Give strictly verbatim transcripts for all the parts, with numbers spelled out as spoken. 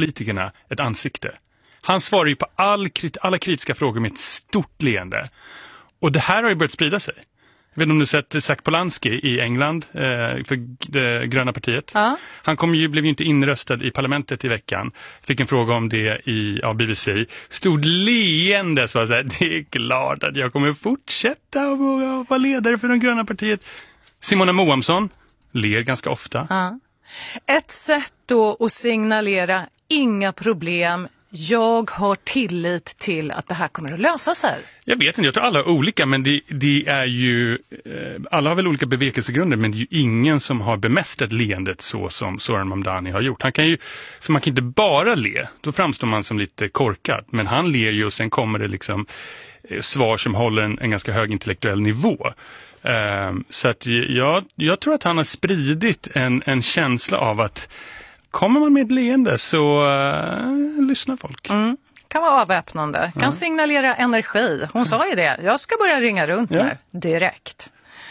politikerna ett ansikte. Han svarar ju på all, alla kritiska frågor med ett stort leende. Och det här har ju börjat sprida sig. Jag vet inte om du sett Zach Polanski i England eh, för det gröna partiet. Ja. Han kom ju, blev ju inte inröstad i parlamentet i veckan. Fick en fråga om det i ja, B B C. Stod leende så var så här, det är klart att jag kommer fortsätta och vara ledare för det gröna partiet. Simona Moamsson ler ganska ofta. Ja. Ett sätt då att signalera inga problem. Jag har tillit till att det här kommer att lösa sig. Jag vet inte, jag tror alla är olika, men det, det är ju, eh, alla har väl olika bevekelsegrunder, men det är ju ingen som har bemästrat leendet så som Zoran Mamdani har gjort. Han kan ju, för man kan inte bara le, då framstår man som lite korkad, men han ler ju och sen kommer det liksom eh, svar som håller en, en ganska hög intellektuell nivå. Eh, så att jag, jag tror att han har spridit en, en känsla av att kommer man med ett leende så uh, lyssnar folk. Mm. Kan vara avväpnande. Kan ja. signalera energi. Hon sa ju det. Jag ska börja ringa runt ja. nu. Direkt.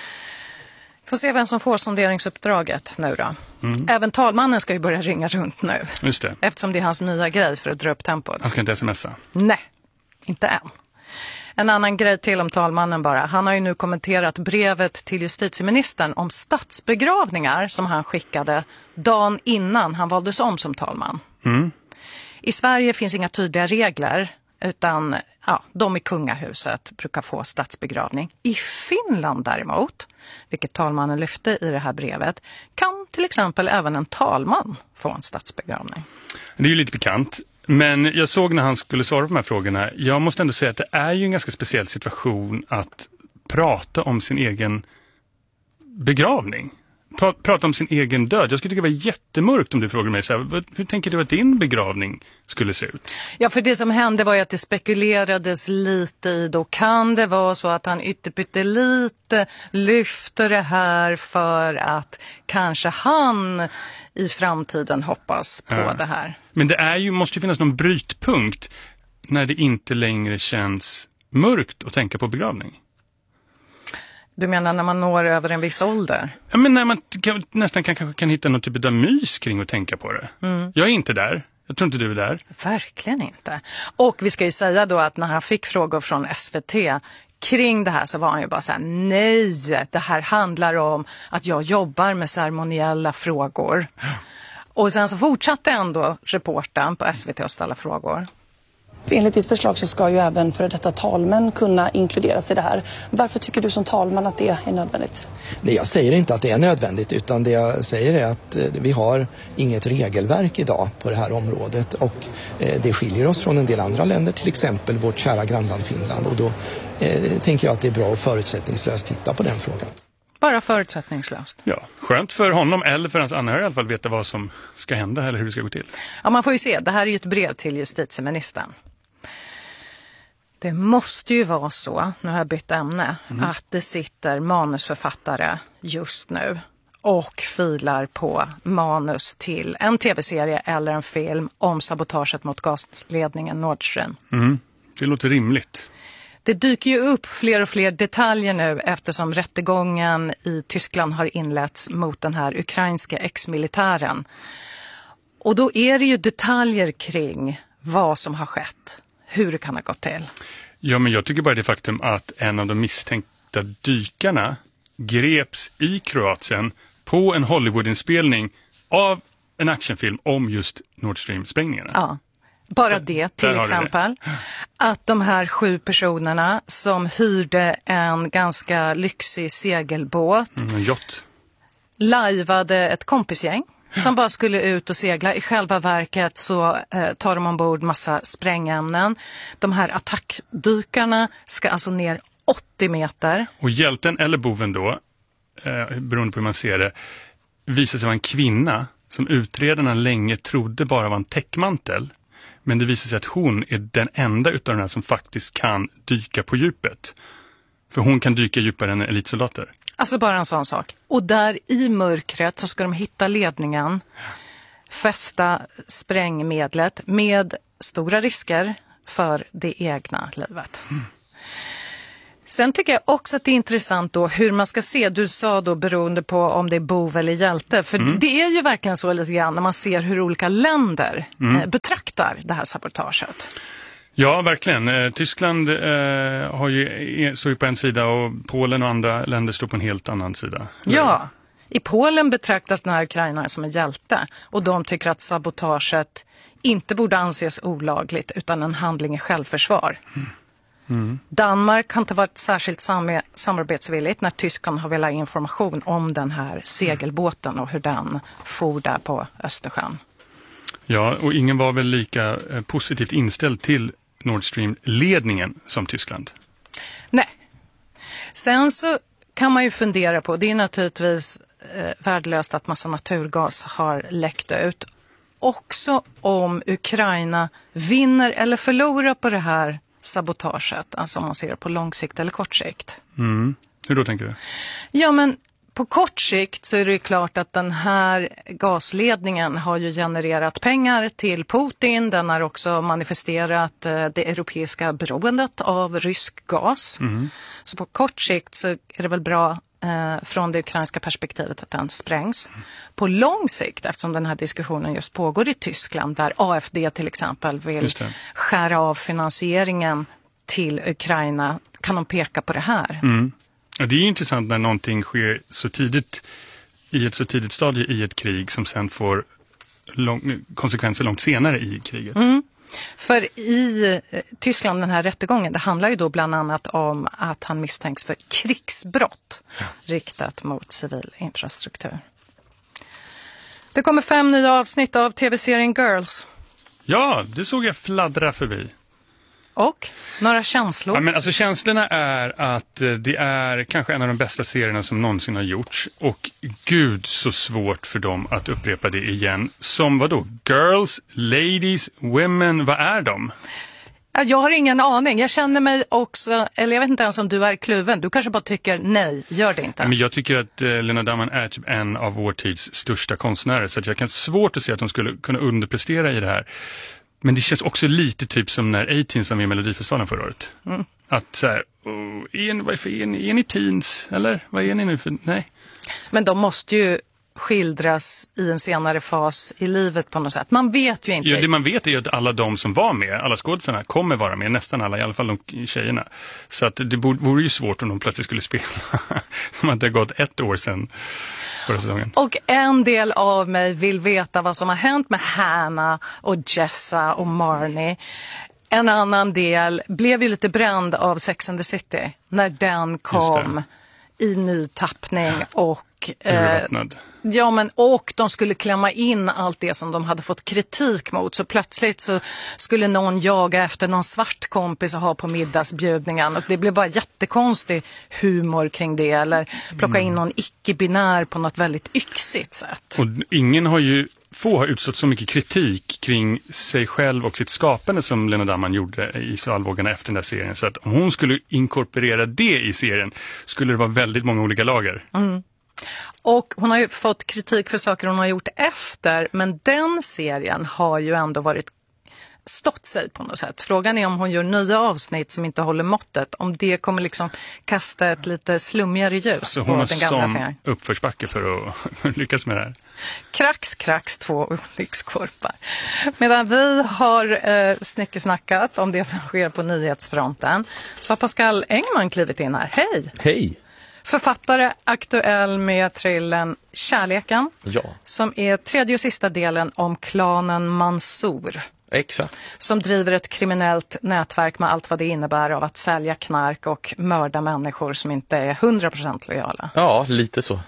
Får se vem som får sonderingsuppdraget nu då. Mm. Även talmannen ska ju börja ringa runt nu. Just det. Eftersom det är hans nya grej för att dra upp tempot. Han ska inte smsa. Nej, inte än. En annan grej till om talmannen bara. Han har ju nu kommenterat brevet till justitieministern om statsbegravningar som han skickade dagen innan han valdes om som talman. Mm. I Sverige finns inga tydliga regler utan ja, de i kungahuset brukar få statsbegravning. I Finland däremot, vilket talmannen lyfte i det här brevet, kan till exempel även en talman få en statsbegravning. Det är ju lite pikant. Men jag såg när han skulle svara på de här frågorna, jag måste ändå säga att det är ju en ganska speciell situation att prata om sin egen begravning. Pra- prata om sin egen död. Jag skulle tycka det var jättemörkt om du frågade mig så här, hur tänker du att din begravning skulle se ut? Ja, för det som hände var ju att det spekulerades lite i, då kan det vara så att han ytterpytte lite lyfter det här för att kanske han i framtiden hoppas på ja. det här. Men det är ju, måste ju finnas någon brytpunkt när det inte längre känns mörkt att tänka på begravning. Du menar när man når över en viss ålder? Ja, men när man kan, nästan kan, kan, kan hitta någon typ av mys kring att tänka på det. Mm. Jag är inte där. Jag tror inte du är där. Verkligen inte. Och vi ska ju säga då att när han fick frågor från S V T kring det här så var han ju bara så här, nej, det här handlar om att jag jobbar med ceremoniella frågor. Ja. Och sen så fortsatte ändå reportern på S V T att ställa frågor. Enligt ditt förslag så ska ju även för detta talmän kunna inkluderas i det här. Varför tycker du som talman att det är nödvändigt? Nej, jag säger inte att det är nödvändigt, utan det jag säger är att vi har inget regelverk idag på det här området och det skiljer oss från en del andra länder, till exempel vårt kära grannland Finland, och då eh, tänker jag att det är bra att förutsättningslöst titta på den frågan. Bara förutsättningslöst. Ja, skönt för honom eller för hans anhöriga i alla fall veta vad som ska hända eller hur det ska gå till. Ja, man får ju se. Det här är ju ett brev till justitieministern. Det måste ju vara så, nu har jag bytt ämne, mm. att det sitter manusförfattare just nu och filar på manus till en tv-serie eller en film om sabotaget mot gasledningen Nord Stream. Mm. Det låter rimligt. Det dyker ju upp fler och fler detaljer nu eftersom rättegången i Tyskland har inletts mot den här ukrainska ex-militären. Och då är det ju detaljer kring vad som har skett. Hur det kan ha gått till. Ja, men jag tycker bara det faktum att en av de misstänkta dykarna greps i Kroatien på en Hollywoodinspelning av en actionfilm om just Nord Stream-sprängningarna. Ja, bara det till exempel. Det. Att de här sju personerna som hyrde en ganska lyxig segelbåt. Mm, en yacht. Lajvade ett kompisgäng. Som bara skulle ut och segla. I själva verket så eh, tar de ombord massa sprängämnen. De här attackdykarna ska alltså ner åttio meter. Och hjälten eller boven då, eh, beroende på hur man ser det, visar sig vara en kvinna som utredarna länge trodde bara var en täckmantel. Men det visar sig att hon är den enda utav de här som faktiskt kan dyka på djupet. För hon kan dyka djupare än elitsoldater. Alltså bara en sån sak. Och där i mörkret så ska de hitta ledningen, fästa sprängmedlet med stora risker för det egna livet. Mm. Sen tycker jag också att det är intressant då hur man ska se, du sa då beroende på om det är bov eller hjälte, för mm. det är ju verkligen så lite grann när man ser hur olika länder mm. eh, betraktar det här sabotaget. Ja, verkligen. Eh, Tyskland eh, har ju, står ju på en sida och Polen och andra länder står på en helt annan sida. Ja, i Polen betraktas den här ukrainaren som en hjälte och de tycker att sabotaget inte borde anses olagligt utan en handling i självförsvar. Mm. Mm. Danmark har inte varit särskilt sam- samarbetsvilligt när Tyskland har velat ha information om den här segelbåten och hur den for där på Östersjön. Ja, och ingen var väl lika eh, positivt inställd till Nord Stream-ledningen som Tyskland. Nej. Sen så kan man ju fundera på, det är naturligtvis eh, värdelöst att massa naturgas har läckt ut. Också om Ukraina vinner eller förlorar på det här sabotaget, alltså om man ser det på lång sikt eller kort sikt. Mm. Hur då tänker du? Ja, men på kort sikt så är det klart att den här gasledningen har ju genererat pengar till Putin. Den har också manifesterat det europeiska beroendet av rysk gas. Mm. Så på kort sikt så är det väl bra eh, från det ukrainska perspektivet att den sprängs. Mm. På lång sikt, eftersom den här diskussionen just pågår i Tyskland där A F D till exempel vill skära av finansieringen till Ukraina, kan de peka på det här. Mm. Ja, det är intressant när någonting sker så tidigt i ett så tidigt stadie i ett krig som sen får lång, konsekvenser långt senare i kriget. Mm. För i Tyskland, den här rättegången, det handlar ju då bland annat om att han misstänks för krigsbrott ja. riktat mot civil infrastruktur. Det kommer fem nya avsnitt av tv-serien Girls. Ja, det såg jag fladdra förbi. Och några känslor? Ja, men alltså känslorna är att det är kanske en av de bästa serierna som någonsin har gjorts. Och gud så svårt för dem att upprepa det igen. Som vad då? Girls, ladies, women, vad är de? Jag har ingen aning. Jag känner mig också, eller jag vet inte ens om du är kluven. Du kanske bara tycker nej, gör det inte. Men jag tycker att eh, Lena Dunham är typ en av vår tids största konstnärer. Så att jag kan svårt att se att de skulle kunna underprestera i det här. Men det känns också lite typ som när A-Teens var med i Melodifestivalen förra året. Mm. Att så här, oh, är, ni, vad är, för, är, ni, är ni teens? Eller vad är ni nu för? Nej. Men de måste ju skildras i en senare fas i livet på något sätt. Man vet ju inte. Ja, det man vet är ju att alla de som var med, alla skådespelarna kommer vara med, nästan alla, i alla fall de tjejerna. Så att det borde, vore ju svårt om de plötsligt skulle spela. Som att det har gått ett år sedan förra säsongen. Och en del av mig vill veta vad som har hänt med Hannah och Jessa och Marnie. En annan del blev ju lite bränd av Sex and the City när den kom i ny tappning och eh, ja, men och de skulle klämma in allt det som de hade fått kritik mot, så plötsligt så skulle någon jaga efter någon svart kompis och ha på middagsbjudningen och det blev bara jättekonstig humor kring det, eller plocka in någon icke-binär på något väldigt yxigt sätt. Och ingen har ju få har utstått så mycket kritik kring sig själv och sitt skapande som Lena Dunham gjorde i Så allvågarna efter den där serien. Så att om hon skulle inkorporera det i serien skulle det vara väldigt många olika lager. Mm. Och hon har ju fått kritik för saker hon har gjort efter, men den serien har ju ändå varit stått sig på något sätt. Frågan är om hon gör nya avsnitt som inte håller måttet, om det kommer liksom kasta ett lite slummigare ljus alltså, på den gamla serien. Hon har som uppförsbacke för att lyckas med det här. Krax, krax, två olyckskorpar. Medan vi har eh, snickesnackat om det som sker på nyhetsfronten så har Pascal Engman klivit in här. Hej! Hej! Författare, aktuell med thrillern Kärleken, ja. som är tredje och sista delen om klanen Mansour. Exakt. Som driver ett kriminellt nätverk med allt vad det innebär av att sälja knark och mörda människor som inte är hundra procent lojala. Ja, lite så.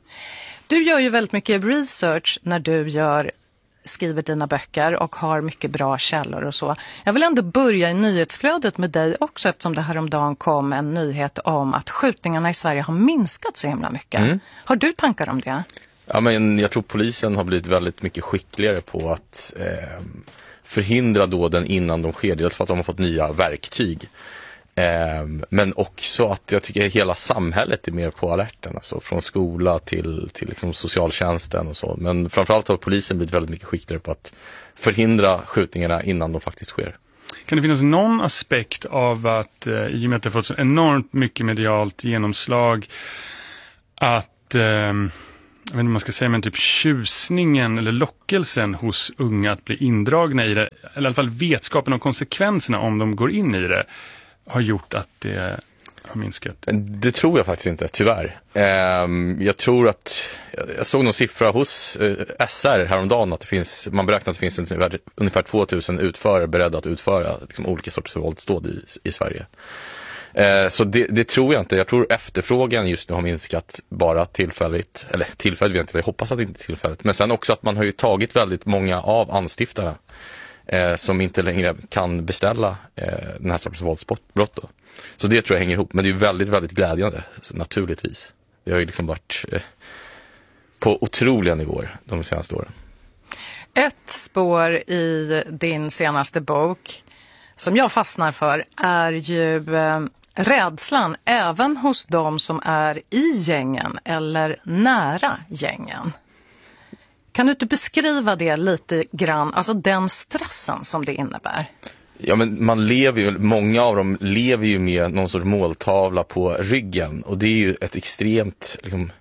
Du gör ju väldigt mycket research när du gör, skriver dina böcker och har mycket bra källor och så. Jag vill ändå börja i nyhetsflödet med dig också, eftersom det här om dagen kom en nyhet om att skjutningarna i Sverige har minskat så himla mycket. Mm. Har du tankar om det? Ja, men jag tror polisen har blivit väldigt mycket skickligare på att eh, förhindra dåden innan de sker. Dels för att de har fått nya verktyg. Eh, men också att jag tycker att hela samhället är mer på alerten. Alltså från skola till, till liksom socialtjänsten och så. Men framförallt har polisen blivit väldigt mycket skickligare på att förhindra skjutningarna innan de faktiskt sker. Kan det finnas någon aspekt av att, eh, i och med att det har fått så enormt mycket medialt genomslag, att, eh, jag vet inte om man ska säga, men typ tjusningen eller lockelsen hos unga att bli indragna i det, eller i alla fall vetskapen om konsekvenserna om de går in i det, har gjort att det har minskat? Det tror jag faktiskt inte, tyvärr. Jag tror att, jag såg någon siffra hos S R häromdagen att det finns, man beräknar att det finns ungefär, ungefär tvåtusen utförare beredda att utföra liksom olika sorters våldsdåd i, i Sverige. Så det, det tror jag inte. Jag tror efterfrågan just nu har minskat bara tillfälligt. Eller tillfälligt vet jag inte, jag hoppas att det inte är tillfälligt. Men sen också att man har ju tagit väldigt många av anstiftarna eh, som inte längre kan beställa eh, den här sortens våldsbrott då. Så det tror jag hänger ihop. Men det är ju väldigt, väldigt glädjande, så naturligtvis. Det har ju liksom varit eh, på otroliga nivåer de senaste åren. Ett spår i din senaste bok som jag fastnar för är ju eh, rädslan även hos de som är i gängen eller nära gängen. Kan du inte beskriva det lite grann, alltså den stressen som det innebär? Ja, men man lever ju, många av dem lever ju med någon sorts måltavla på ryggen, och det är ju ett extremt liksom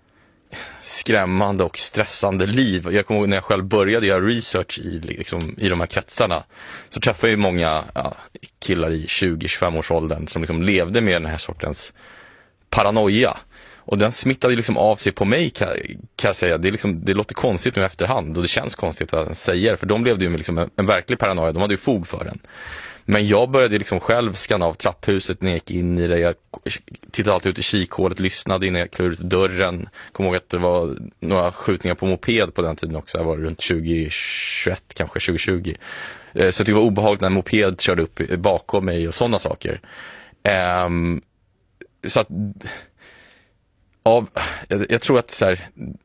skrämmande och stressande liv. Jag kommer ihåg när jag själv började göra research i, liksom, i de här kretsarna, så träffade jag ju många ja, killar i tjugo till tjugofem års åldern som liksom levde med den här sortens paranoia. Och den smittade liksom av sig på mig, kan, kan jag säga. Det, är liksom, det låter konstigt nu efterhand, och det känns konstigt att jag säger, för de levde ju med liksom en, en verklig paranoia. De hade ju fog för den. Men jag började liksom själv skanna av trapphuset när jag gick in i det. Jag tittade alltid ut i kikhålet, lyssnade innan jag klurade ut dörren. Kom ihåg att det var några skjutningar på moped på den tiden också. Jag var runt tjugo tjugoett, kanske tjugo tjugo. Så det var obehagligt när en moped körde upp bakom mig och sådana saker. Um, så att... Av, jag, jag tror att så här,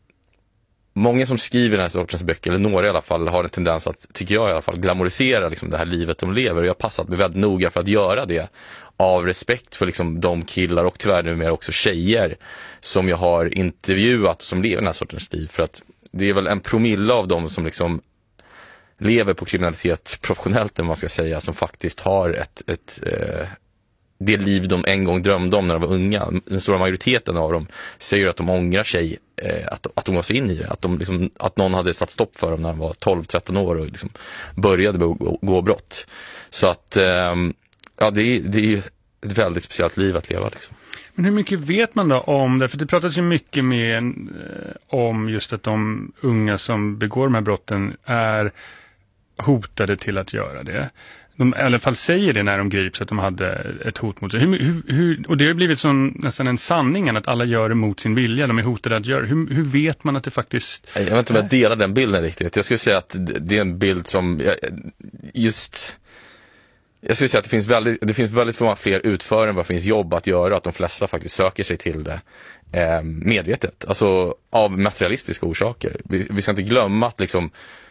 många som skriver den här sortens böcker, eller några i alla fall, har en tendens att, tycker jag i alla fall, glamorisera liksom det här livet de lever. Och jag har passat mig väldigt noga för att göra det av respekt för liksom de killar och tyvärr numera också tjejer som jag har intervjuat och som lever den här sortens liv. För att det är väl en promille av dem som liksom lever på kriminalitet professionellt, än man ska säga, som faktiskt har ett... ett eh, det liv de en gång drömde om när de var unga. Den stora majoriteten av dem säger att de ångrar sig, eh, att, att de var så in i det. Att, de liksom, att någon hade satt stopp för dem när de var tolv tretton år och liksom började begå, gå brott. Så att eh, ja, det är, det är ju ett väldigt speciellt liv att leva. Liksom. Men hur mycket vet man då om det? För det pratas ju mycket med, eh, om just att de unga som begår de här brotten är hotade till att göra det. De i alla fall säger det när de grips, att de hade ett hot mot sig. Hur, hur, hur, och det har blivit som nästan en sanning att alla gör det mot sin vilja. De är hotade att göra det. Hur, hur vet man att det faktiskt... Jag vet inte om jag delar den bilden riktigt. Jag skulle säga att det är en bild som just... Jag skulle säga att det finns väldigt, det finns väldigt många fler utförare än vad finns jobb att göra. Att de flesta faktiskt söker sig till det eh, medvetet. Alltså av materialistiska orsaker. Vi, vi ska inte glömma att liksom...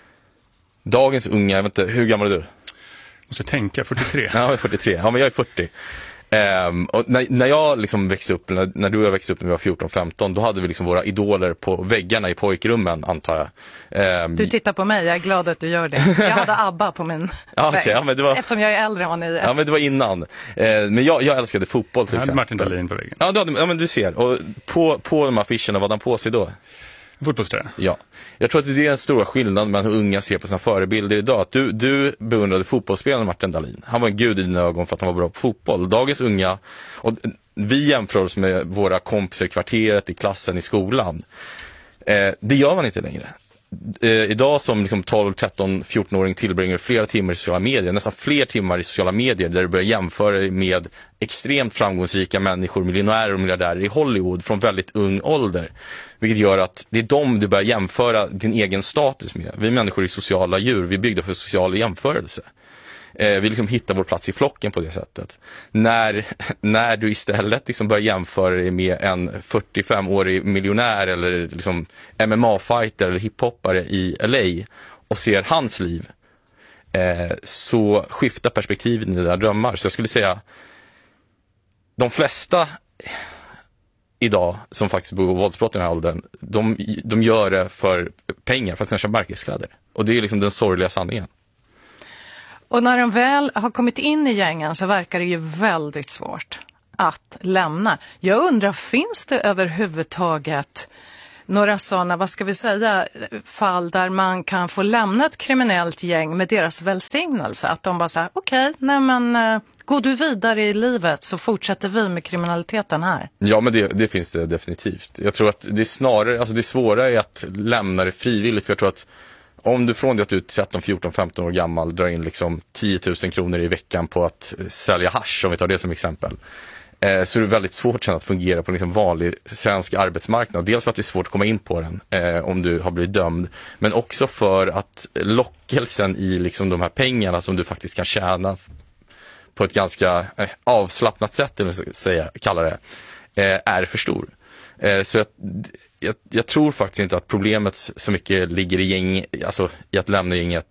Dagens unga, jag vet inte, hur gammal är du? Måste tänka, fyrtiotre. Ja, fyrtiotre. Ja, men jag är fyrtio. Um, och när, när jag liksom växte upp, när, när du och jag växte upp när vi var fjorton femton, då hade vi liksom våra idoler på väggarna i pojkrummen, antar jag. Um, du tittar på mig, jag är glad att du gör det. Jag hade ABBA på min ja, vägg, okay, ja, men det var... eftersom jag är äldre än vad ni är. Ja, men det var innan. Uh, men jag, jag älskade fotboll till jag exempel. hade Martin Dahlin på väggen. Ja, du hade, ja, men du ser. Och på, på de här affischerna, vad han på sig då? Fotbollströja. Ja. Jag tror att det är den stora skillnaden mellan hur unga ser på sina förebilder idag. Att du, du beundrade fotbollsspelaren Martin Dahlin. Han var en gud i dina ögon för att han var bra på fotboll. Dagens unga, och vi jämför oss med våra kompisar i kvarteret, i klassen, i skolan. Eh, det gör man inte längre. Eh, idag som liksom tolv, tretton, fjorton-åring tillbringar flera timmar i sociala medier, nästan fler timmar i sociala medier, där du börjar jämföra dig med extremt framgångsrika människor, miljonärer och miljardärer i Hollywood från väldigt ung ålder. Vilket gör att det är dem du börjar jämföra din egen status med. Vi människor är sociala djur, vi är byggda för social jämförelse. Eh, vi liksom hittar vår plats i flocken på det sättet. När, när du istället liksom börjar jämföra dig med en fyrtiofemårig miljonär eller liksom M M A-fighter eller hiphoppare i L A och ser hans liv, eh, så skiftar perspektiven i dina drömmar. Så jag skulle säga de flesta idag som faktiskt begår våldsbrott i den här åldern, de, de gör det för pengar, för att kunna köpa märkeskläder. Och det är liksom den sorgliga sanningen. Och när de väl har kommit in i gängen så verkar det ju väldigt svårt att lämna. Jag undrar, finns det överhuvudtaget några sådana, vad ska vi säga, fall där man kan få lämna ett kriminellt gäng med deras välsignelse? Att de bara säger, okej, okay, nej men går du vidare i livet så fortsätter vi med kriminaliteten här. Ja, men det, det finns det definitivt. Jag tror att det är snarare, alltså det svåra är att lämna det frivilligt. För jag tror att om du från det att du är tretton, fjorton, femton år gammal drar in liksom tio tusen kronor i veckan på att sälja hasch, om vi tar det som exempel, eh, så är det väldigt svårt sen att fungera på en liksom vanlig svensk arbetsmarknad. Dels för att det är svårt att komma in på den eh, om du har blivit dömd, men också för att lockelsen i liksom de här pengarna som du faktiskt kan tjäna på ett ganska eh, avslappnat sätt, eller så säga, kalla det, eh, är för stor. Eh, så jag, jag, jag tror faktiskt inte att problemet så mycket ligger i gäng, alltså i att lämna gänget.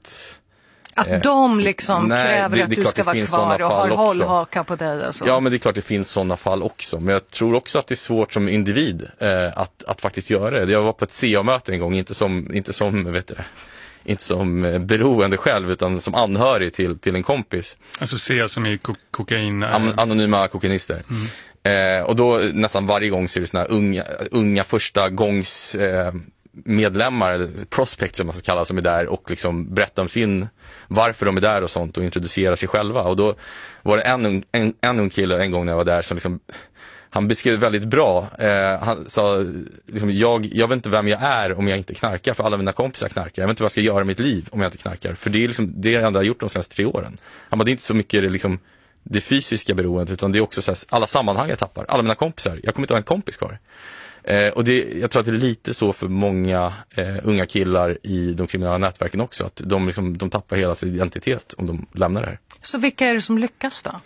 Att eh, de liksom nej, kräver det, att det du ska vara kvar och har hållhaka på dig och så. Ja, men det är klart det finns sådana fall också. Men jag tror också att det är svårt som individ eh, att, att faktiskt göra det. Jag var på ett C A-möte en gång, inte som, inte som vet du, inte som beroende själv utan som anhörig till, till en kompis. Alltså C A som är ko- kokain... Äh... An- anonyma kokainister. Mm. Eh, och då nästan varje gång så är det såna här unga, unga första gångs eh, medlemmar, eller prospects som man ska kalla, som är där och liksom berättar om sin, varför de är där och sånt och introducerar sig själva. Och då var det en ung, en, en ung kille en gång när jag var där som liksom, han beskrev väldigt bra. Eh, han sa liksom, jag, jag vet inte vem jag är om jag inte knarkar, för alla mina kompisar knarkar. Jag vet inte vad jag ska göra i mitt liv om jag inte knarkar. För det är liksom, det är det enda jag har gjort de senaste tre åren. Han bara, det är inte så mycket det, liksom, det fysiska beroendet, utan det är också så här, alla sammanhang jag tappar. Alla mina kompisar, jag kommer inte ha en kompis kvar. Eh, och det, jag tror att det är lite så för många eh, unga killar i de kriminella nätverken också. Att de, liksom, de tappar hela sin identitet om de lämnar det här. Så vilka är det som lyckas då?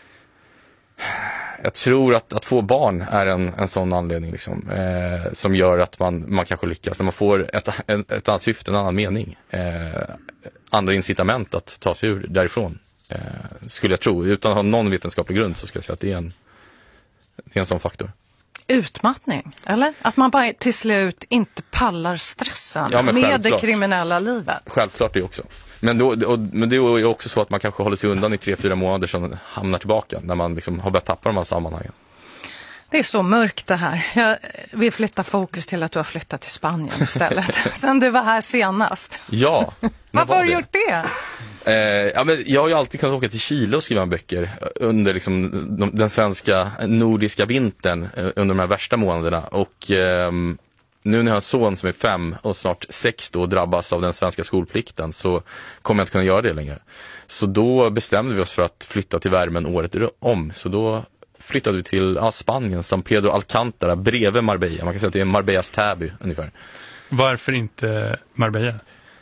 Jag tror att, att få barn är en, en sån anledning liksom, eh, som gör att man, man kanske lyckas. När man får ett, ett, ett annat syfte, en annan mening. Eh, andra incitament att ta sig ur därifrån. Eh, skulle jag tro. Utan att ha någon vetenskaplig grund så ska jag säga att det är en, det är en sån faktor. Utmattning, eller? Att man bara till slut inte pallar stressen ja, med självklart. Det kriminella livet. Självklart det också. Men, då, och, men det är också så att man kanske håller sig undan i tre, fyra månader som hamnar tillbaka när man liksom har börjat tappa de här sammanhangen. Det är så mörkt det här. Jag vill flytta fokus till att du har flyttat till Spanien istället. Sen du var här senast. Ja. Varför har du gjort det? Eh, ja, men jag har ju alltid kunnat åka till Chile och skriva böcker under liksom, de, den svenska nordiska vintern eh, under de här värsta månaderna. Och eh, nu när jag har en son som är fem och snart sex då drabbas av den svenska skolplikten så kommer jag inte kunna göra det längre. Så då bestämde vi oss för att flytta till värmen året om. Så då flyttade vi till ja, Spanien, San Pedro Alcántara, bredvid Marbella. Man kan säga att det är Marbellas Täby ungefär. Varför inte Marbella?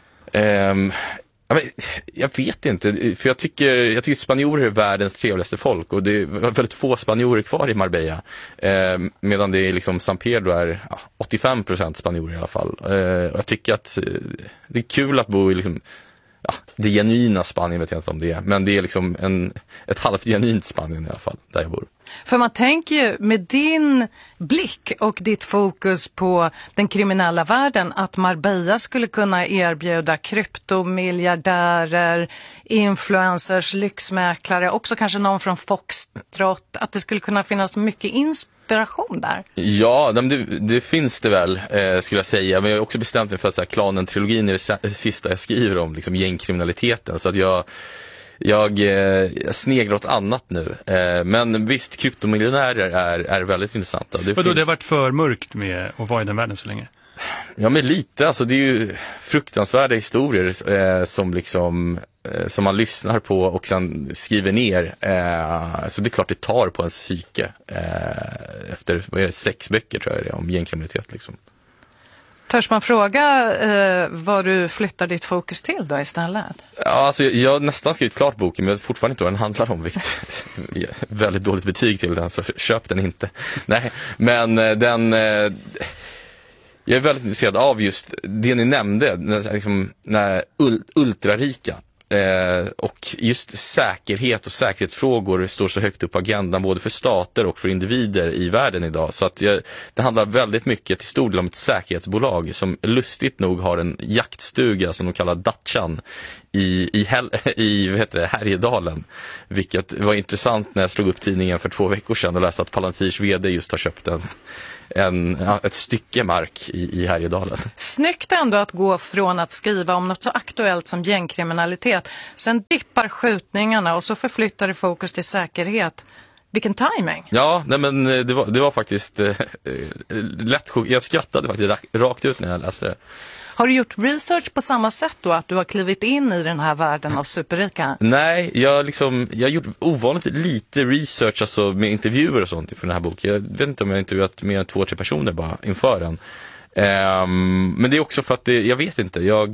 Um, ja, men, jag vet inte, för jag tycker, jag tycker spanjorer är världens trevligaste folk och det är väldigt få spanjorer kvar i Marbella. Um, medan det är liksom San Pedro är ja, åttiofem procent spanjorer i alla fall. Uh, och jag tycker att uh, det är kul att bo i liksom, ja, det genuina Spanien, vet jag inte om det är, men det är liksom en, ett halvt genuint Spanien i alla fall, där jag bor. För man tänker ju med din blick och ditt fokus på den kriminella världen att Marbella skulle kunna erbjuda kryptomiljardärer, influencers, lyxmäklare, också kanske någon från Foxtrot, att det skulle kunna finnas mycket inspiration där. Ja, det, det finns det väl, eh, skulle jag säga. Men jag har också bestämt mig för att så här, Klanen-trilogin är det sista jag skriver om, liksom gängkriminaliteten. Så att jag... Jag, eh, jag sneglar åt annat nu. Eh, men visst, kryptomiljonärer är, är väldigt intressanta. Det, finns... det har varit för mörkt med att vara i den världen så länge? Ja, men lite. Alltså, det är ju fruktansvärda historier eh, som, liksom, eh, som man lyssnar på och sen skriver ner. Eh, så det är klart det tar på ens psyke. Eh, efter vad är det, sex böcker tror jag det är, om gängkriminalitet. Liksom. Törs man fråga eh, vad du flyttar ditt fokus till då istället? Ja, alltså, jag, jag har nästan skrivit klart boken, men jag vet fortfarande inte vad den handlar om. Vilket väldigt dåligt betyg till den, så köp den inte. Nej, men eh, den... Eh, jag är väldigt intresserad av just det ni nämnde, när, liksom, när ul- ultrarika Eh, och just säkerhet och säkerhetsfrågor står så högt upp på agendan både för stater och för individer i världen idag. Så att jag, det handlar väldigt mycket till stor del om ett säkerhetsbolag som lustigt nog har en jaktstuga som de kallar Datchan i, i, Hel- i vad heter det, Härjedalen. Vilket var intressant när jag slog upp tidningen för två veckor sedan och läste att Palantirs vd just har köpt en En, ja, ett stycke mark i, i Härjedalen. Snyggt ändå att gå från att skriva om något så aktuellt som gängkriminalitet. Sen dippar skjutningarna och så förflyttar det fokus till säkerhet. Vilken timing. Ja, nej men det var, det var faktiskt eh, lätt sjuk. Jag skrattade faktiskt rakt ut när jag läste det. Har du gjort research på samma sätt då? Att du har klivit in i den här världen av superrika? Nej, jag, liksom, jag har gjort ovanligt lite research alltså med intervjuer och sånt för den här boken. Jag vet inte om jag har intervjuat mer än två, tre personer bara inför den. Um, men det är också för att det, jag vet inte, jag...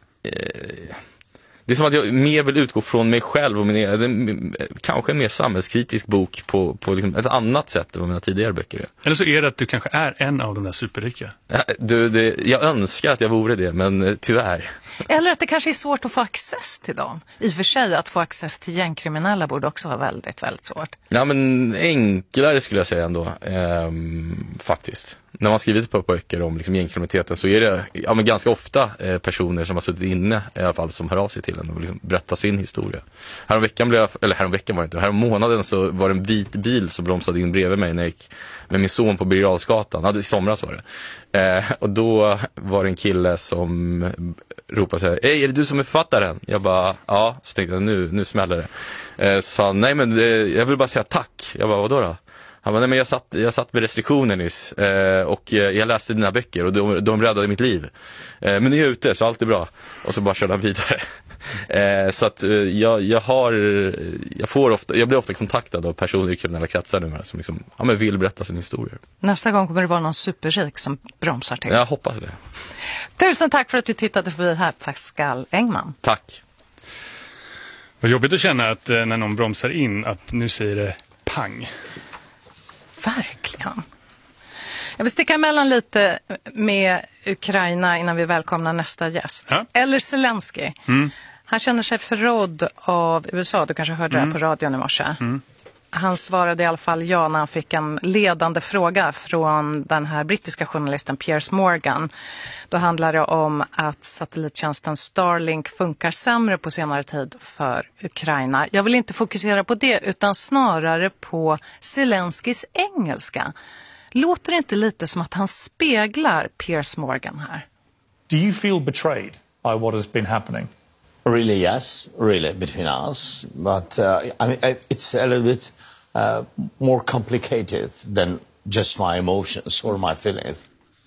Eh, det är som att jag mer vill utgå från mig själv och min, det, kanske en mer samhällskritisk bok på, på liksom ett annat sätt än vad mina tidigare böcker är. Eller så är det att du kanske är en av de där superrika. Ja, du, det, jag önskar att jag vore det, men tyvärr. Eller att det kanske är svårt att få access till dem. I och för sig att få access till gängkriminella borde också vara väldigt, väldigt svårt. Ja, men enklare skulle jag säga ändå, ehm, faktiskt. När man skrivit på böcker om liksom gängkriminaliteten så är det ja, men ganska ofta eh, personer som har suttit inne i alla fall som hör av sig till en och liksom berättar sin historia. Häromveckan blev jag, eller häromveckan var det inte, härom månaden så var det en vit bil som bromsade in bredvid mig när jag gick med min son på Birger Jarlsgatan. Ja, i somras var det. Eh, och då var det en kille som ropade så här: "Hej, är det du som är författaren?" Jag bara, ja, så tänkte jag, nu, nu smäller det. Eh, så han, nej men eh, jag vill bara säga tack. Jag bara, vadå då? Han bara, nej men jag satt, jag satt med restriktioner nyss eh, och jag läste dina böcker och de, de räddade mitt liv. Eh, men ni är ute så allt är bra. Och så bara körde han vidare. eh, så att eh, jag, jag har, jag får ofta, jag blir ofta kontaktad av personer i kriminella kretsar numera som liksom, ja, men vill berätta sin historia. Nästa gång kommer det vara någon superrik som bromsar till. Jag hoppas det. Tusen tack för att du tittade förbi här, Pascal Engman. Tack. Vad jobbigt att känna att när någon bromsar in att nu säger det pang. Verkligen. Jag vill sticka emellan lite med Ukraina innan vi välkomnar nästa gäst. Ja. Eller Zelensky. Mm. Han känner sig förrådd av U S A. Du kanske hörde mm. det här på radion i morse. Mm. Han svarade i alla fall ja när han fick en ledande fråga från den här brittiska journalisten Piers Morgan. Då handlar det om att satellittjänsten Starlink funkar sämre på senare tid för Ukraina. Jag vill inte fokusera på det utan snarare på Zelenskys engelska. Låter det inte lite som att han speglar Piers Morgan här? Do you feel betrayed by what has been happening? Really, yes, really, between us. But uh, I mean, it's a little bit uh, more complicated than just my emotions or my feelings.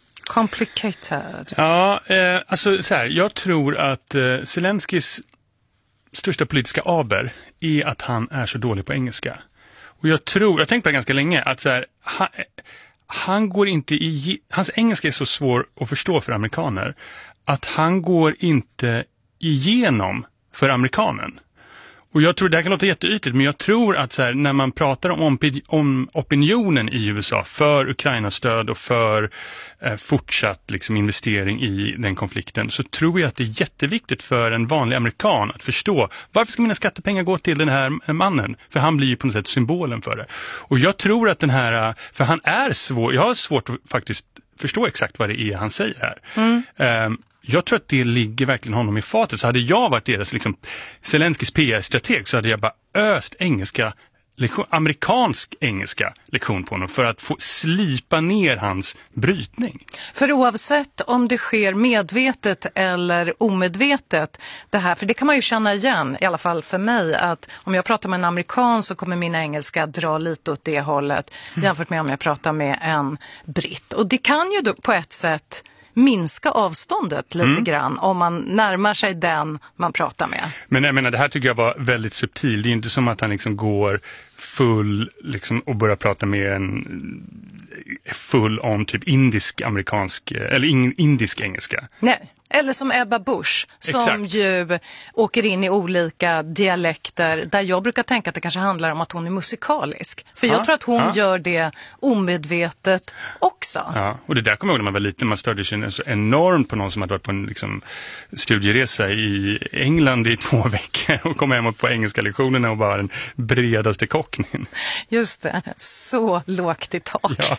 Complicated. Ja, eh, alltså så här, jag tror att eh, Zelenskys största politiska aber är att han är så dålig på engelska. Och jag tror, jag har tänkt på det ganska länge, att så här, han, han går inte i, hans engelska är så svår att förstå för amerikaner att han går inte igenom för amerikanen. Och jag tror, det här kan låta jätteytligt, men jag tror att så här, när man pratar om, om opinionen i U S A för Ukrainas stöd och för eh, fortsatt liksom, investering i den konflikten, så tror jag att det är jätteviktigt för en vanlig amerikan att förstå varför ska mina skattepengar gå till den här mannen? För han blir ju på något sätt symbolen för det. Och jag tror att den här, för han är svår, jag har svårt att faktiskt förstå exakt vad det är han säger här. Mm. Um, Jag tror att det ligger verkligen honom i fatet. Så hade jag varit deras liksom, Zelenskys P R-strateg så hade jag bara öst engelska, lektion, amerikansk engelska lektion på honom för att få slipa ner hans brytning. För oavsett om det sker medvetet eller omedvetet, det här, för det kan man ju känna igen, i alla fall för mig, att om jag pratar med en amerikan så kommer min engelska dra lite åt det hållet mm. jämfört med om jag pratar med en britt. Och det kan ju då på ett sätt minska avståndet lite mm. grann om man närmar sig den man pratar med. Men jag menar, det här tycker jag var väldigt subtil. Det är inte som att han liksom går full liksom, och börjar prata med en full on typ indisk amerikansk eller indisk engelska. Nej. Eller som Ebba Busch som Exakt. ju åker in i olika dialekter där jag brukar tänka att det kanske handlar om att hon är musikalisk. För Ja, jag tror att hon ja. gör det omedvetet också. Ja, och det där kommer jag ihåg när man var liten. Man störde sig så enormt på någon som hade varit på en liksom, studieresa i England i två veckor och kom hem på engelska lektionerna och var den bredaste kockningen. Just det, så lågt i tak. Ja.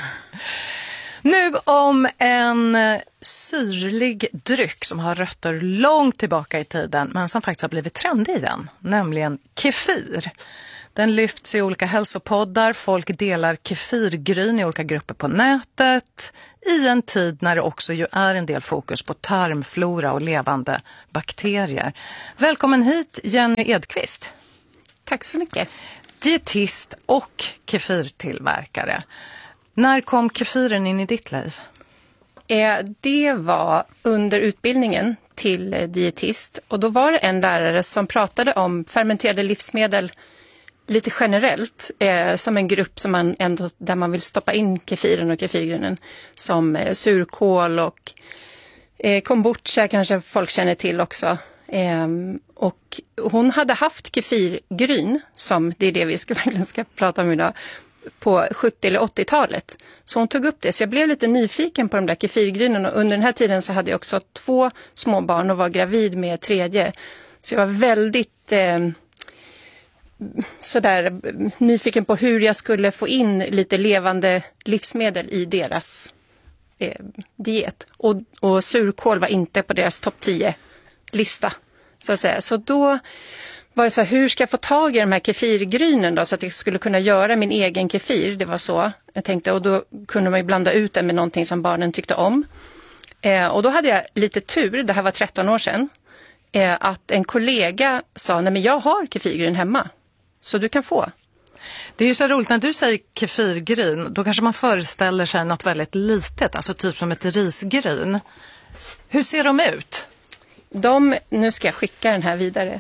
Nu om en syrlig dryck som har rötter långt tillbaka i tiden men som faktiskt har blivit trendig igen, nämligen kefir. Den lyfts i olika hälsopoddar, folk delar kefirgryn i olika grupper på nätet i en tid när det också ju är en del fokus på tarmflora och levande bakterier. Välkommen hit Jenny Edqvist. Tack så mycket. Dietist och kefirtillverkare. När kom kefiren in i ditt liv? Eh, det var under utbildningen till eh, dietist och då var det en lärare som pratade om fermenterade livsmedel lite generellt eh, som en grupp som man ändå, där man vill stoppa in kefiren och kefirgrynen som eh, surkål och eh, kombucha kanske folk känner till också. Eh, och hon hade haft kefirgryn som det är det vi ska, verkligen ska prata om idag på sjuttio- eller åttiotalet. Så hon tog upp det. Så jag blev lite nyfiken på de där kefirgrynen och under den här tiden så hade jag också två små barn och var gravid med tredje. Så jag var väldigt eh, sådär nyfiken på hur jag skulle få in lite levande livsmedel i deras eh, diet. Och, och surkål var inte på deras topp tio-lista. Så att säga. Så då var det så här, hur ska jag få tag i de här kefirgrynen då så att jag skulle kunna göra min egen kefir? Det var så jag tänkte och då kunde man ju blanda ut den med någonting som barnen tyckte om. Eh, och då hade jag lite tur, det här var tretton år sedan, eh, att en kollega sa, nej men jag har kefirgryn hemma så du kan få. Det är ju så roligt när du säger kefirgryn, då kanske man föreställer sig något väldigt litet, alltså typ som ett risgryn. Hur ser de ut? De, nu ska jag skicka den här vidare.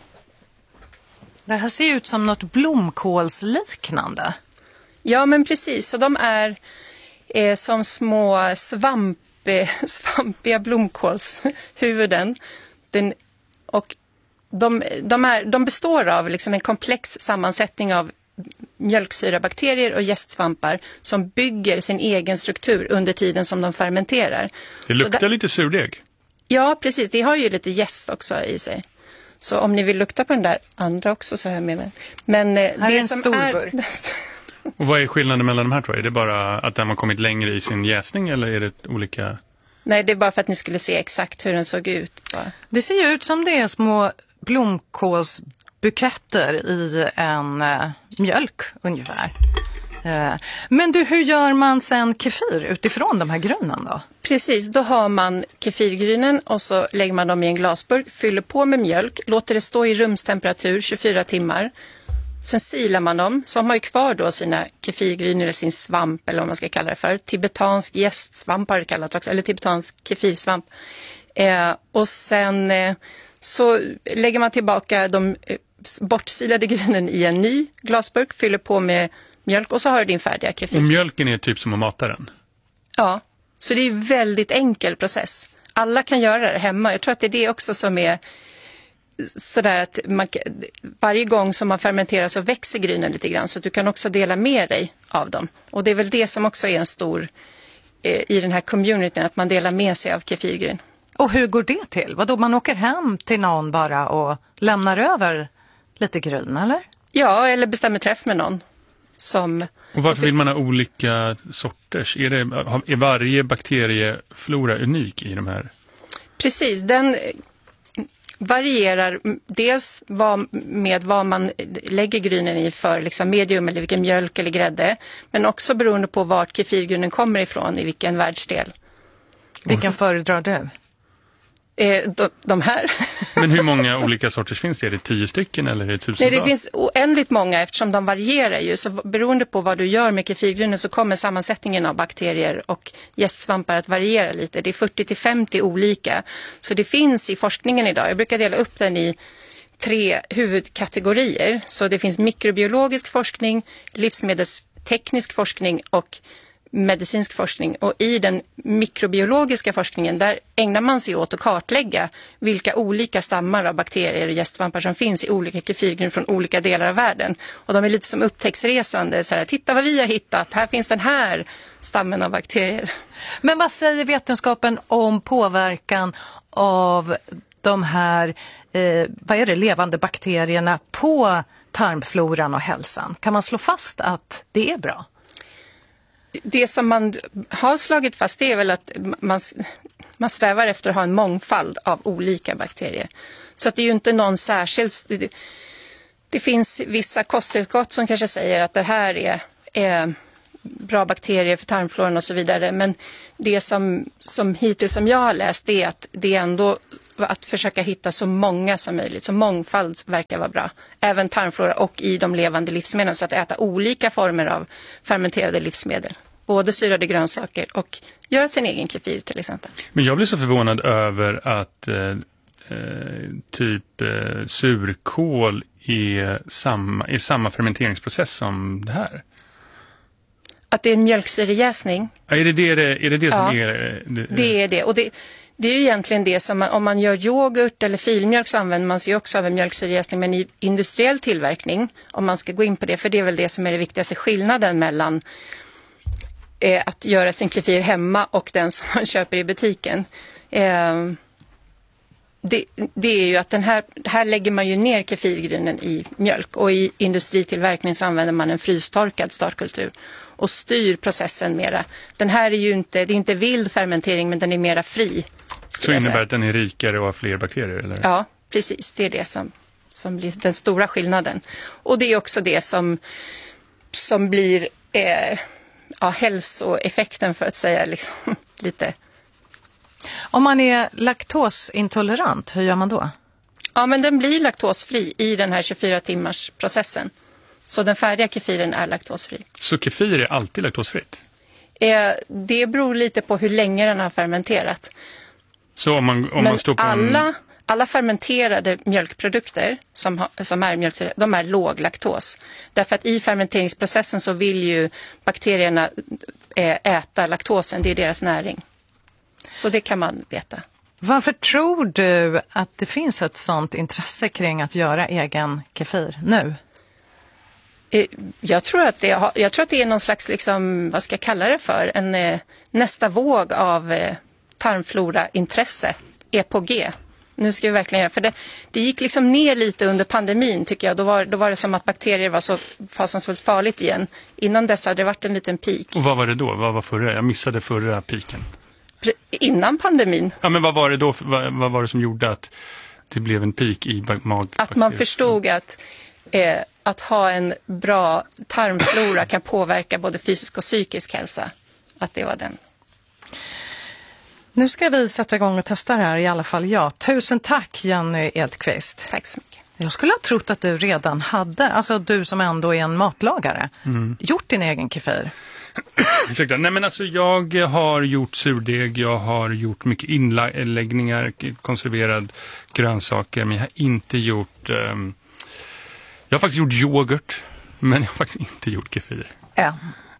Det här ser ut som något blomkålsliknande. Ja, men precis. Så de är eh, som små svamp, eh, svampiga blomkålshuvuden. Den, och de, de, är, de består av liksom en komplex sammansättning av mjölksyrabakterier och jästsvampar som bygger sin egen struktur under tiden som de fermenterar. Det luktar där, lite surdeg. Ja, precis. Det har ju lite jäst också i sig. Så om ni vill lukta på den där andra också så har jag med mig. Men eh, här det är en som stor är... burk. Och vad är skillnaden mellan de här tror jag? Är det bara att den har kommit längre i sin jäsning eller är det olika? Nej, det är bara för att ni skulle se exakt hur den såg ut. Bara. Det ser ju ut som det är små blomkålsbuketter i en eh, mjölk ungefär. Eh, men du, hur gör man sen kefir utifrån de här grynen då? Precis, då har man kefirgrynen och så lägger man dem i en glasburk, fyller på med mjölk, låter det stå i rumstemperatur tjugofyra timmar. Sen silar man dem, så har man ju kvar då sina kefirgryn eller sin svamp eller vad man ska kalla det för. Tibetansk jästsvamp har det kallat också, eller tibetansk kefirsvamp. Eh, och sen eh, så lägger man tillbaka de eh, bortsilade grynen i en ny glasburk, fyller på med mjölk och så har du din färdiga kefir. Och mjölken är typ som att mata den? Ja, så det är en väldigt enkel process. Alla kan göra det hemma. Jag tror att det är det också som är sådär att man, varje gång som man fermenterar så växer grynen lite grann så att du kan också dela med dig av dem. Och det är väl det som också är en stor eh, i den här communityn, att man delar med sig av kefirgryn. Och hur går det till? Vadå, man åker hem till någon bara och lämnar över lite gryn, eller? Ja, eller bestämmer träff med någon. Som... Och varför vill man ha olika sorters? Är, det, är varje bakterieflora unik i de här? Precis, den varierar dels vad, med vad man lägger grynen i för liksom medium eller vilken mjölk eller grädde. Men också beroende på vart kefirgrynen kommer ifrån, i vilken världsdel. Vilken föredrar du? Eh, de, de här. Men hur många olika sorters finns det? Är det tio stycken eller är det tusen? Nej, det finns oändligt många eftersom de varierar ju. Så beroende på vad du gör med kefirgrynen så kommer sammansättningen av bakterier och jästsvampar att variera lite. Det är fyrtio till femtio olika. Så det finns i forskningen idag. Jag brukar dela upp den i tre huvudkategorier. Så det finns mikrobiologisk forskning, livsmedelsteknisk forskning och medicinsk forskning, och i den mikrobiologiska forskningen där ägnar man sig åt att kartlägga vilka olika stammar av bakterier och gästsvampar som finns i olika kefirgryn från olika delar av världen. Och de är lite som upptäcktsresande, så här, titta vad vi har hittat, här finns den här stammen av bakterier. Men vad säger vetenskapen om påverkan av de här eh, vad är det, levande bakterierna på tarmfloran och hälsan? Kan man slå fast att det är bra? Det som man har slagit fast är väl att man, man strävar efter att ha en mångfald av olika bakterier. Så att det är ju inte någon särskild... Det, det finns vissa kosttillskott som kanske säger att det här är, är bra bakterier för tarmfloran och så vidare. Men det som, som hittills som jag har läst är att det är ändå att försöka hitta så många som möjligt. Så mångfald verkar vara bra. Även tarmflora och i de levande livsmedlen. Så att äta olika former av fermenterade livsmedel. Både syrade grönsaker och göra sin egen kefir till exempel. Men jag blir så förvånad över att eh, typ eh, surkål är samma, är samma fermenteringsprocess som det här. Att det är en mjölksyrejäsning. Ja, är det det, är det, det som ja, är... Det, det är det. Och det, det är ju egentligen det som man, om man gör yoghurt eller filmjölk så använder man sig också av en mjölksyrejäsning. Men i industriell tillverkning, om man ska gå in på det, för det är väl det som är det viktigaste skillnaden mellan eh, att göra sin kefir hemma och den som man köper i butiken. Eh, det, det är ju att den här, här lägger man ju ner kefirgrynen i mjölk, och i industritillverkning så använder man en frystorkad startkultur och styr processen mera. Den här är ju inte, det är inte vild fermentering, men den är mera fri. Så innebär att den är rikare och har fler bakterier? Eller? Ja, precis. Det är det som, som blir den stora skillnaden. Och det är också det som, som blir eh, ja, hälsoeffekten, för att säga liksom, lite. Om man är laktosintolerant, hur gör man då? Ja, men den blir laktosfri i den här tjugofyra timmars processen. Så den färdiga kefiren är laktosfri. Så kefir är alltid laktosfritt? Eh, det beror lite på hur länge den har fermenterat. Så om man, om Men man står på alla, en... alla fermenterade mjölkprodukter som, ha, som är mjölk, de är låg laktos. Därför att i fermenteringsprocessen så vill ju bakterierna eh, äta laktosen, det är deras näring. Så det kan man veta. Varför tror du att det finns ett sånt intresse kring att göra egen kefir nu? Jag tror att det, jag tror att det är någon slags, liksom, vad ska jag kalla det för, en eh, nästa våg av eh, tarmflora-intresse är på G. Nu ska vi verkligen göra, för det, det gick liksom ner lite under pandemin tycker jag. Då var, då var det som att bakterier var så fasansfullt farligt igen. Innan dess hade det varit en liten peak. Och vad var det då? Vad var förra? Jag missade förra piken. Innan pandemin. Ja, men vad var det då? Vad, vad var det som gjorde att det blev en peak i mag? Att man förstod att eh, att ha en bra tarmflora kan påverka både fysisk och psykisk hälsa. Att det var den. Nu ska vi sätta igång och testa det här, i alla fall jag. Tusen tack Jenny Edqvist. Tack så mycket. Jag skulle ha trott att du redan hade, alltså du som ändå är en matlagare, mm. gjort din egen kefir. Ursäkta, nej men alltså jag har gjort surdeg, jag har gjort mycket inläggningar, konserverad grönsaker, men jag har inte gjort... Um, jag har faktiskt gjort yoghurt, men jag har faktiskt inte gjort kefir. Ja.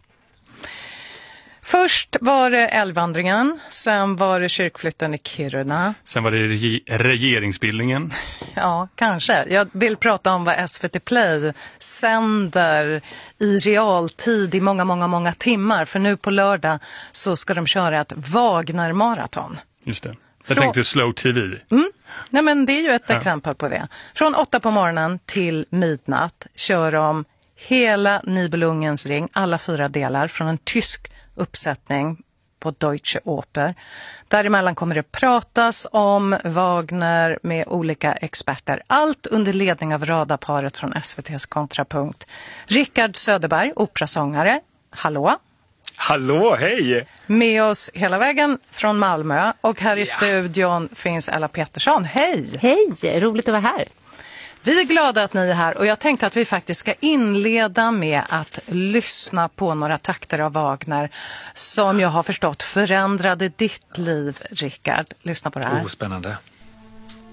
Först var det älgvandringen, sen var det kyrkflytten i Kiruna. Sen var det reg- regeringsbildningen. Ja, kanske. Jag vill prata om vad S V T Play sänder i realtid i många, många, många timmar. För nu på lördag så ska de köra ett Wagner-maraton. Just det. Jag Från... tänkte Slow T V. Mm. Nej, men det är ju ett ja. exempel på det. Från åtta på morgonen till midnatt kör de hela Nibelungens ring, alla fyra delar, från en tysk uppsättning på Deutsche Oper. Däremellan kommer det pratas om Wagner med olika experter. Allt under ledning av radarparet från S V T:s Kontrapunkt. Rickard Söderberg, operasångare. Hallå? Hallå, hej! Med oss hela vägen från Malmö. Och här i ja. studion finns Ella Pettersson. Hej! Hej, roligt att vara här. Vi är glada att ni är här och jag tänkte att vi faktiskt ska inleda med att lyssna på några takter av Wagner som jag har förstått förändrade ditt liv, Rickard. Lyssna på det här. Oh, spännande.